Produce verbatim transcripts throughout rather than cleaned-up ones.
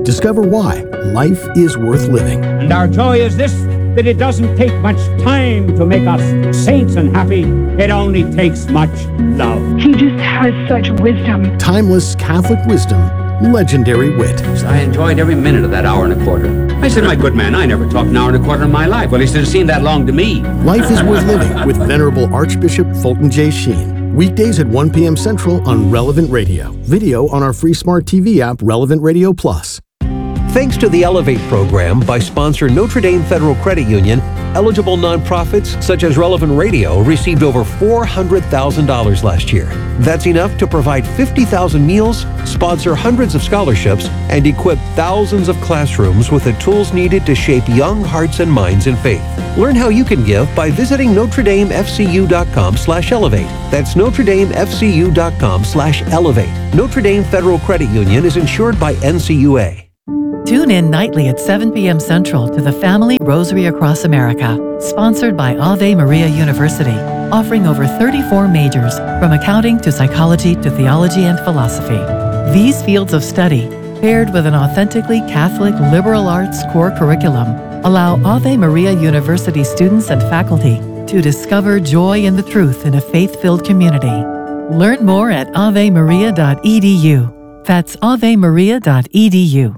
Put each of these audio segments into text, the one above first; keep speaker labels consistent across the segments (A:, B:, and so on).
A: Discover why life is worth living.
B: And our joy is this, that it doesn't take much time to make us saints and happy. It only takes much love.
C: He just has such wisdom.
A: Timeless Catholic wisdom, legendary wit.
D: I enjoyed every minute of that hour and a quarter. I said, my good man, I never talked an hour and a quarter in my life. Well, he said, it seemed that long to me.
A: Life is worth living with Venerable Archbishop Fulton J. Sheen. Weekdays at one p.m. Central on Relevant Radio. Video on our free smart T V app, Relevant Radio Plus.
E: Thanks to the Elevate program by sponsor Notre Dame Federal Credit Union, eligible nonprofits such as Relevant Radio received over four hundred thousand dollars last year. That's enough to provide fifty thousand meals, sponsor hundreds of scholarships, and equip thousands of classrooms with the tools needed to shape young hearts and minds in faith. Learn how you can give by visiting Notre Dame F C U dot com slash elevate. That's Notre Dame F C U dot com slash elevate. Notre Dame Federal Credit Union is insured by N C U A.
F: Tune in nightly at seven p.m. Central to the Family Rosary Across America, sponsored by Ave Maria University, offering over thirty-four majors, from accounting to psychology to theology and philosophy. These fields of study, paired with an authentically Catholic liberal arts core curriculum, allow Ave Maria University students and faculty to discover joy in the truth in a faith-filled community. Learn more at ave maria dot e d u. That's ave maria dot e d u.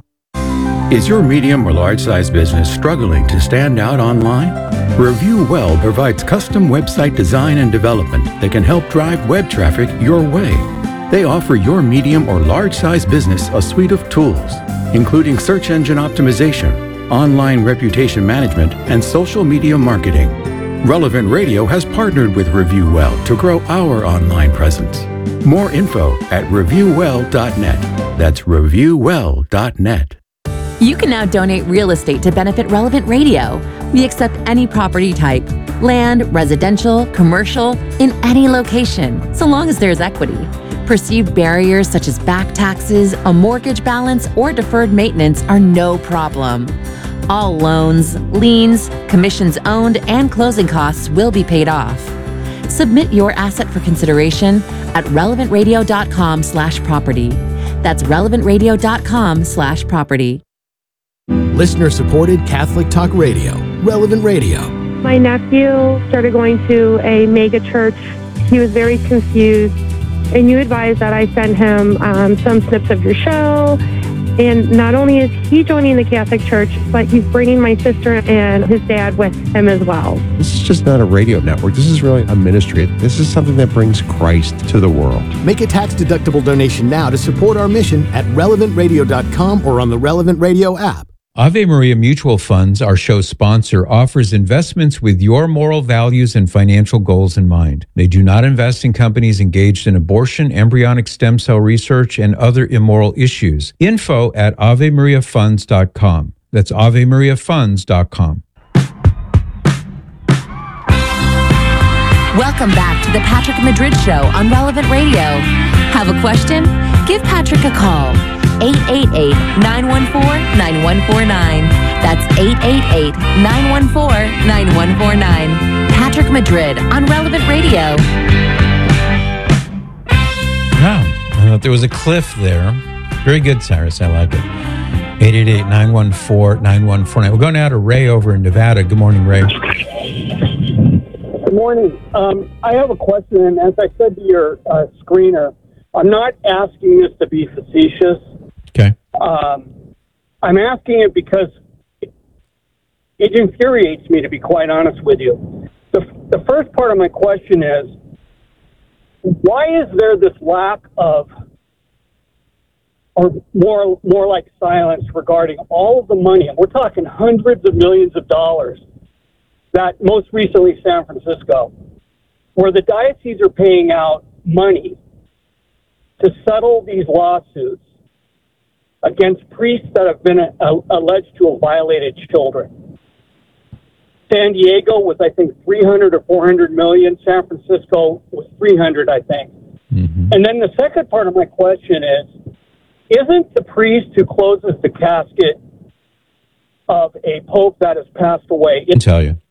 G: Is your medium or large-size business struggling to stand out online? Review Well provides custom website design and development that can help drive web traffic your way. They offer your medium or large-size business a suite of tools, including search engine optimization, online reputation management, and social media marketing. Relevant Radio has partnered with Review Well to grow our online presence. More info at review well dot net. That's review well dot net.
H: You can now donate real estate to benefit Relevant Radio. We accept any property type, land, residential, commercial, in any location, so long as there's equity. Perceived barriers such as back taxes, a mortgage balance, or deferred maintenance are no problem. All loans, liens, commissions owned, and closing costs will be paid off. Submit your asset for consideration at relevant radio dot com slash property. That's relevant radio dot com slash property.
A: Listener-supported Catholic Talk Radio, Relevant Radio.
C: My nephew started going to a mega church. He was very confused, and you advised that I send him um, some snips of your show. And not only is he joining the Catholic Church, but he's bringing my sister and his dad with him as well.
I: This is just not a radio network. This is really a ministry. This is something that brings Christ to the world.
A: Make a tax-deductible donation now to support our mission at relevant radio dot com or on the Relevant Radio app.
J: Ave Maria Mutual Funds, our show sponsor, offers investments with your moral values and financial goals in mind. They do not invest in companies engaged in abortion, embryonic stem cell research, and other immoral issues. Info at ave maria funds dot com. That's ave maria funds dot com.
H: Welcome back to the Patrick Madrid Show on Relevant Radio. Have a question? Give Patrick a call. eight eight eight, nine one four, nine one four nine. That's eight eight eight, nine one four, nine one four nine. Patrick Madrid on Relevant Radio.
J: Wow, I thought there was a cliff there. Very good, Cyrus. I like it. eight eight eight, nine one four, nine one four nine. We're going now to Ray over in Nevada. Good morning, Ray.
K: Good morning. Um, I have a question, and as I said to your uh, screener, I'm not asking this to be facetious.
J: Okay.
K: Um, I'm asking it because it, it infuriates me, to be quite honest with you. The, the first part of my question is, why is there this lack of, or more, more like silence regarding all of the money, and we're talking hundreds of millions of dollars, that most recently San Francisco, where the dioceses are paying out money to settle these lawsuits against priests that have been uh, alleged to have violated children. San Diego was, I think, three hundred or four hundred million. San Francisco was three hundred, I think. Mm-hmm. And then the second part of my question is, isn't the priest who closes the casket of a pope that has passed away?
J: I can tell you.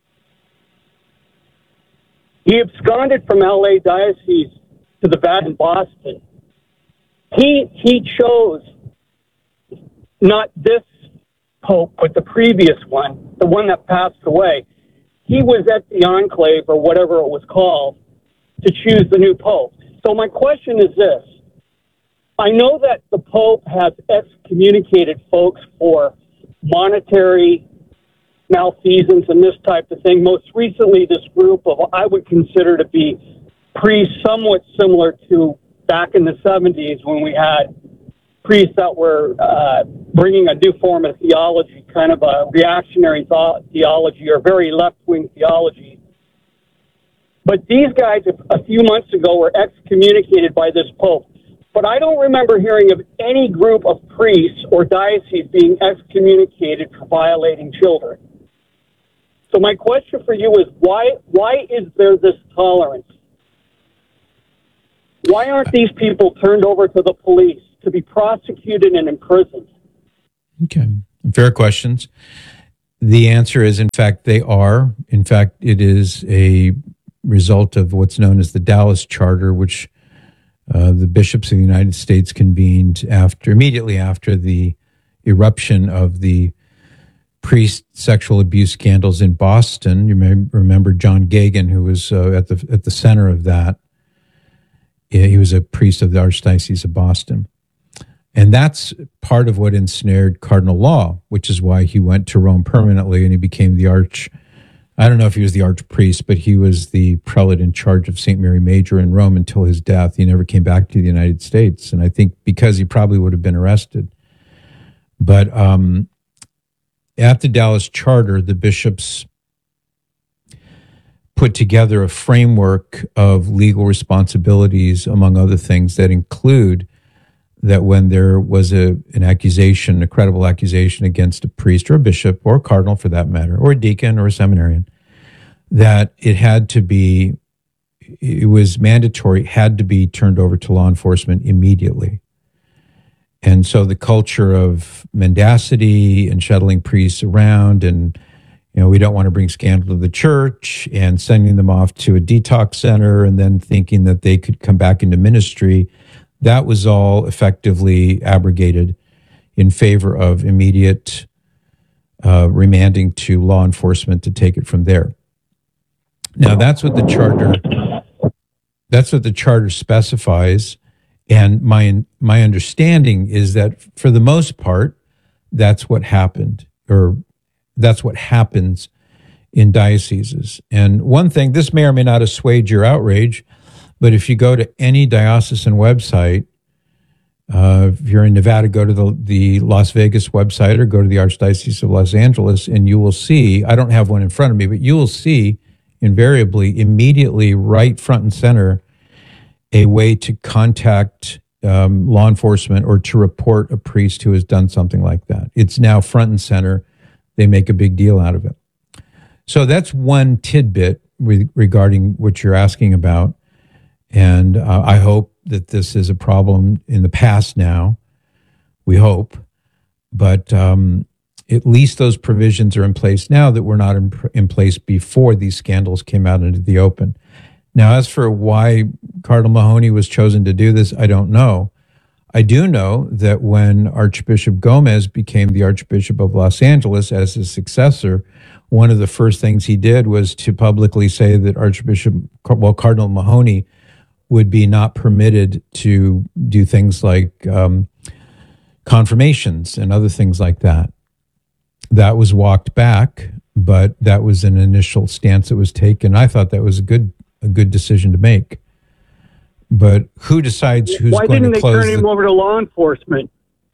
K: He absconded from L A Diocese to the Vatican in Boston. He he chose not this Pope, but the previous one, the one that passed away, he was at the enclave or whatever it was called to choose the new Pope. So my question is this. I know that the Pope has excommunicated folks for monetary malfeasance and this type of thing. Most recently, this group of, I would consider to be priests somewhat similar to back in the seventies when we had priests that were uh, bringing a new form of theology, kind of a reactionary thought, theology or very left-wing theology. But these guys, a few months ago, were excommunicated by this Pope. But I don't remember hearing of any group of priests or dioceses being excommunicated for violating children. So my question for you is, why why is there this tolerance? Why aren't these people turned over to the police to be prosecuted and imprisoned?
J: Okay, fair questions. The answer is, in fact, they are. In fact, it is a result of what's known as the Dallas Charter, which Uh, the bishops of the United States convened after, immediately after the eruption of the priest sexual abuse scandals in Boston. You may remember John Gagan, who was uh, at the at the center of that. He was a priest of the Archdiocese of Boston. And that's part of what ensnared Cardinal Law, which is why he went to Rome permanently and he became the arch I don't know if he was the archpriest, but he was the prelate in charge of Saint Mary Major in Rome until his death. He never came back to the United States. And I think because he probably would have been arrested. But um, at the Dallas Charter, the bishops put together a framework of legal responsibilities, among other things, that include that when there was a an accusation, a credible accusation against a priest or a bishop or a cardinal for that matter, or a deacon or a seminarian, that it had to be, it was mandatory, had to be turned over to law enforcement immediately. And so the culture of mendacity and shuttling priests around and, you know, we don't want to bring scandal to the church and sending them off to a detox center and then thinking that they could come back into ministry, that was all effectively abrogated in favor of immediate uh, remanding to law enforcement to take it from there. Now, that's what the charter, that's what the charter specifies. And my my understanding is that for the most part, that's what happened, or that's what happens in dioceses. And one thing, this may or may not assuage your outrage, but if you go to any diocesan website, uh, if you're in Nevada, go to the, the Las Vegas website or go to the Archdiocese of Los Angeles, and you will see, I don't have one in front of me, but you will see invariably, immediately, right front and center, a way to contact um, law enforcement or to report a priest who has done something like that. It's now front and center. They make a big deal out of it. So that's one tidbit re- regarding what you're asking about. And uh, I hope that this is a problem in the past now. We hope. But um, at least those provisions are in place now that were not in, in place before these scandals came out into the open. Now, as for why Cardinal Mahony was chosen to do this, I don't know. I do know that when Archbishop Gomez became the Archbishop of Los Angeles as his successor, one of the first things he did was to publicly say that Archbishop, well, Cardinal Mahony would be not permitted to do things like um, confirmations and other things like that. That was walked back, but that was an initial stance that was taken. I thought that was a good a good decision to make. But who decides who's
K: Why
J: going to close? Why
K: didn't they turn him
J: the...
K: over to law enforcement?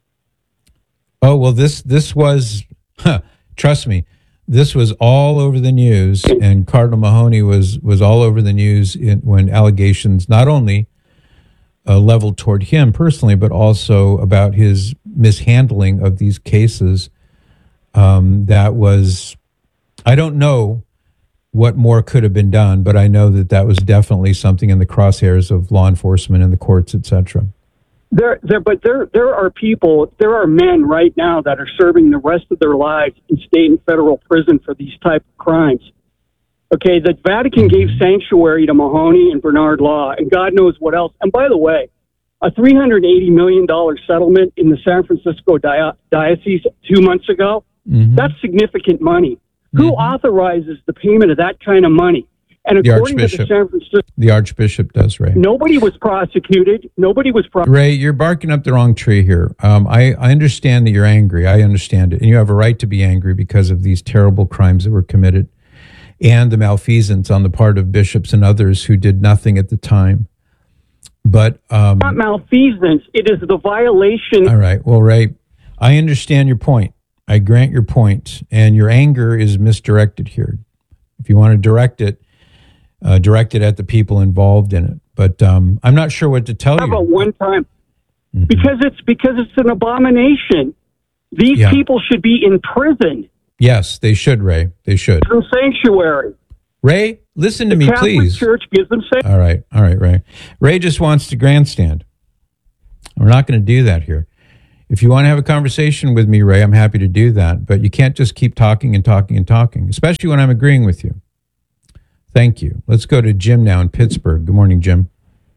J: Oh, well, this this was, huh, trust me, this was all over the news, and Cardinal Mahony was was all over the news in, when allegations not only uh, leveled toward him personally, but also about his mishandling of these cases. Um, that was, I don't know what more could have been done, but I know that that was definitely something in the crosshairs of law enforcement and the courts, et cetera.
K: There, there, but there, there are people, there are men right now that are serving the rest of their lives in state and federal prison for these type of crimes. Okay, the Vatican gave sanctuary to Mahony and Bernard Law, and God knows what else. And by the way, a three hundred eighty million dollars settlement in the San Francisco di- diocese two months ago. Mm-hmm. That's significant money. Mm-hmm. Who authorizes the payment of that kind of money? And
J: the
K: according to the San Francisco...
J: The Archbishop does, Ray.
K: Nobody was prosecuted. Nobody was prosecuted.
J: Ray, you're barking up the wrong tree here. Um, I, I understand that you're angry. I understand it. And you have a right to be angry because of these terrible crimes that were committed and the malfeasance on the part of bishops and others who did nothing at the time. But... Um,
K: not malfeasance. It is the violation...
J: All right. Well, Ray, I understand your point. I grant your point. And your anger is misdirected here. If you want to direct it, Uh, directed at the people involved in it, but um, I'm not sure what to tell
K: How
J: you.
K: about one time? Mm-hmm. Because it's because it's an abomination. These
J: yeah.
K: people should be in prison.
J: Yes, they should, Ray. They should.
K: Some sanctuary.
J: Ray, listen to
K: the
J: me,
K: Catholic
J: please.
K: Church gives them sanctuary.
J: All right, all right, Ray. Ray just wants to grandstand. We're not going to do that here. If you want to have a conversation with me, Ray, I'm happy to do that. But you can't just keep talking and talking and talking, especially when I'm agreeing with you. Thank you. Let's go to Jim now in Pittsburgh. Good morning, Jim.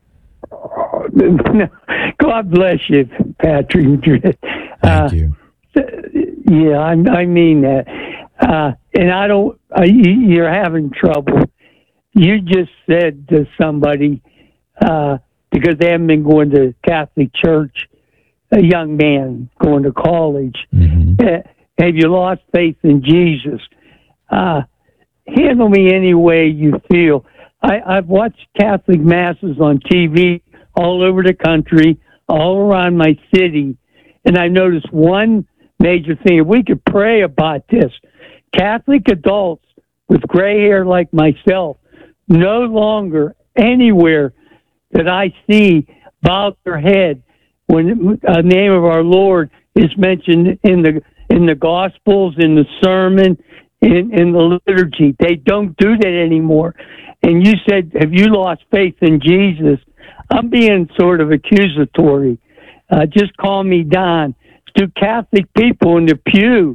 L: God bless you, Patrick.
J: Thank uh, you.
L: Yeah, I, I mean that. Uh, and I don't, uh, you're having trouble. You just said to somebody, uh, because they haven't been going to Catholic church, a young man going to college, mm-hmm. uh, have you lost faith in Jesus? Uh, Handle me any way you feel. I, I've watched Catholic masses on T V all over the country, all around my city, and I noticed one major thing. If we could pray about this, Catholic adults with gray hair like myself, no longer anywhere that I see bow their head when the name of our Lord is mentioned in the in the Gospels, in the sermon, In, in the liturgy. They don't do that anymore. And you said, have you lost faith in Jesus? I'm being sort of accusatory. Uh, just call me Don. Do Catholic people in the pew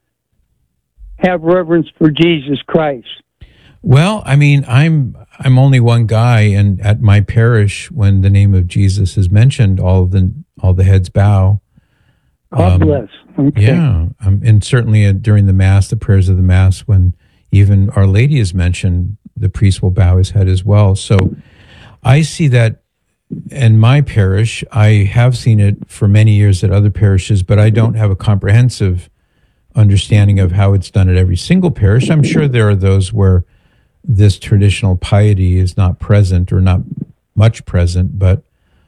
L: have reverence for Jesus Christ?
J: Well, I mean, I'm I'm only one guy, and at my parish, when the name of Jesus is mentioned, all the all the heads bow.
L: God um, bless. Okay.
J: Yeah, um, and certainly uh, during the Mass, the prayers of the Mass, when even Our Lady is mentioned, the priest will bow his head as well. So I see that in my parish. I have seen it for many years at other parishes, but I don't have a comprehensive understanding of how it's done at every single parish. I'm sure there are those where this traditional piety is not present or not much present, but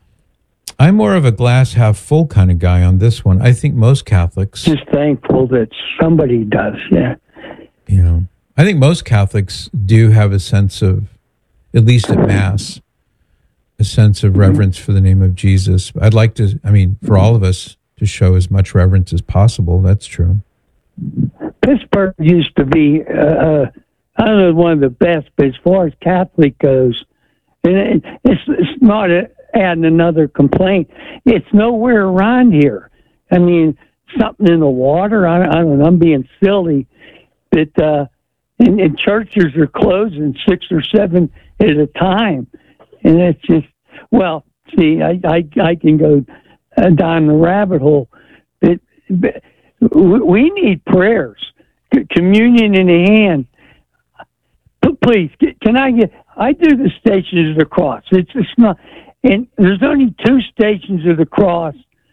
J: I'm more of a glass half full kind of guy on this one. I think most Catholics...
L: Just thankful that somebody does, yeah.
J: You know, I think most Catholics do have a sense of, at least at Mass, a sense of reverence for the name of Jesus. I'd like to, I mean, for all of us to show as much reverence as possible. That's true.
L: Pittsburgh used to be, uh, I don't know, one of the best, but as far as Catholic goes, and it, it's, it's not a... adding another complaint. It's nowhere around here. I mean, something in the water. I, I don't know. I'm being silly, but uh, and, and churches are closing six or seven at a time, and it's just well. See, I I, I can go uh, down the rabbit hole, but, but we need prayers, communion in the hand. Please, can I get? I do the Stations of the Cross. It's it's not. And there's only two stations of the cross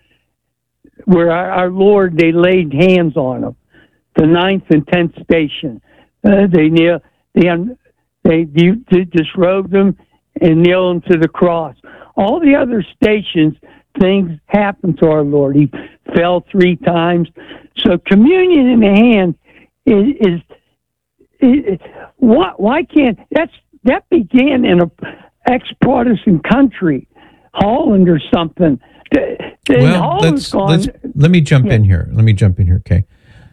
L: where our, our Lord, they laid hands on them. The ninth and tenth station. Uh, they kneel, they, they, they disrobed them and nailed them to the cross. All the other stations, things happened to our Lord. He fell three times. So communion in the hand is, is, is why, why can't, that's, that began in a ex-Protestant country, Holland or something.
J: Well, let's, let's, let me jump yeah. in here. Let me jump in here, okay?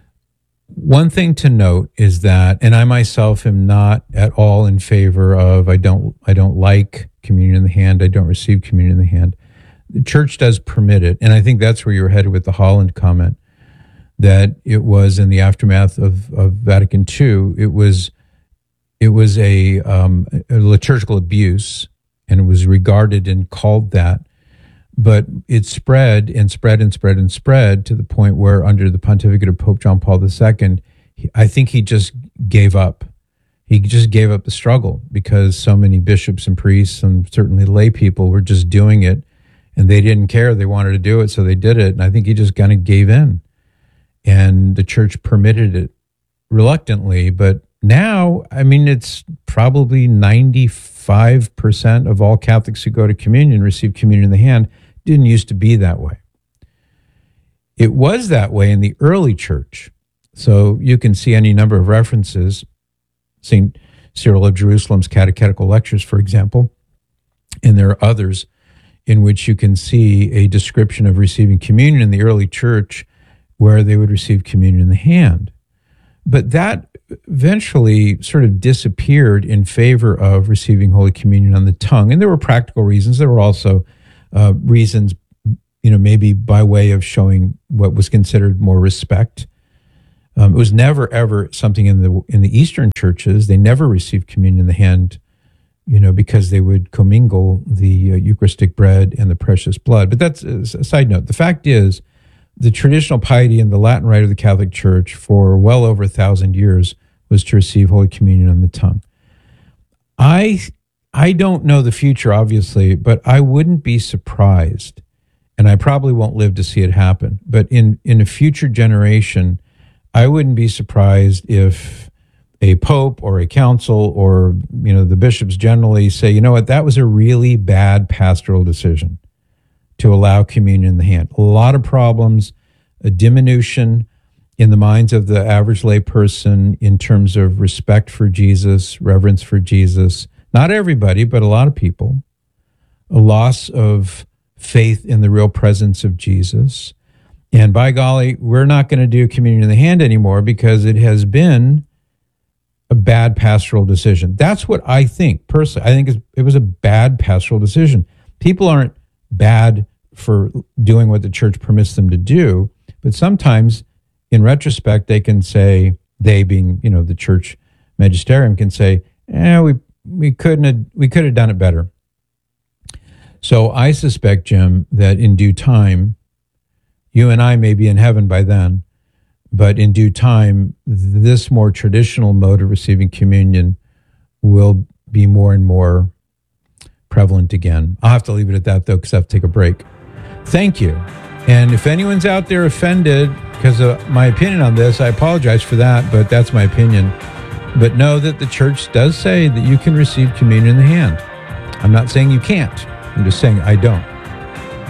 J: One thing to note is that, and I myself am not at all in favor of, I don't, I don't like communion in the hand. I don't receive communion in the hand. The church does permit it, and I think that's where you were headed with the Holland comment, that it was in the aftermath of, of Vatican Two. It was It was a, um, a liturgical abuse, and it was regarded and called that But it spread and spread and spread and spread to the point where under the pontificate of Pope John Paul the Second, he, I think he just gave up. He just gave up the struggle because so many bishops and priests and certainly lay people were just doing it, and they didn't care. They wanted to do it, so they did it. And I think he just kind of gave in, and the church permitted it reluctantly. But now, I mean, it's probably ninety-five percent of all Catholics who go to communion receive communion in the hand. Didn't used to be that way. It was that way in the early church. So you can see any number of references, Saint Cyril of Jerusalem's Catechetical Lectures, for example, and there are others in which you can see a description of receiving communion in the early church where they would receive communion in the hand. But that eventually sort of disappeared in favor of receiving Holy Communion on the tongue. And there were practical reasons. There were also uh, reasons, you know, maybe by way of showing what was considered more respect. Um, it was never, ever something in the in the Eastern churches. They never received communion in the hand, you know, because they would commingle the uh, Eucharistic bread and the precious blood. But that's a side note. The fact is, the traditional piety in the Latin Rite of the Catholic Church for well over a thousand years was to receive Holy Communion on the tongue. I I don't know the future, obviously, but I wouldn't be surprised, and I probably won't live to see it happen, but in, in a future generation, I wouldn't be surprised if a pope or a council or, you know, the bishops generally say, you know what, that was a really bad pastoral decision to allow communion in the hand. A lot of problems, a diminution in the minds of the average lay person in terms of respect for Jesus, reverence for Jesus. Not everybody, but a lot of people. A loss of faith in the real presence of Jesus. And by golly, we're not going to do communion in the hand anymore because it has been a bad pastoral decision. That's what I think, personally. I think it was a bad pastoral decision. People aren't bad for doing what the church permits them to do, but sometimes, in retrospect, they can say, they being, you know, the church magisterium can say, eh, we we couldn't have, we could have done it better. So I suspect, Jim, that in due time, you and I may be in heaven by then, but in due time, this more traditional mode of receiving communion will be more and more prevalent again. I'll have to leave it at that, though, because I have to take a break. Thank you. And if anyone's out there offended because of my opinion on this, I apologize for that, but that's my opinion. But know that the church does say that you can receive communion in the hand. I'm not saying you can't. I'm just saying I don't.